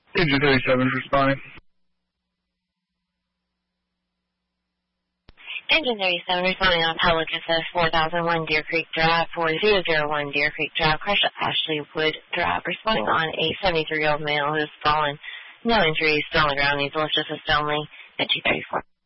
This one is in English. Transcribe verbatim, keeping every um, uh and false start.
Engine thirty-seven is responding. Engine thirty-seven responding on Pelican says four thousand one Deer Creek Drive, four zero zero one Deer Creek Drive, crash at Ashley Wood Drive, responding on a seventy-three-year-old male who has fallen. No injuries, still on the ground, needs lift assist only at two thirty-four.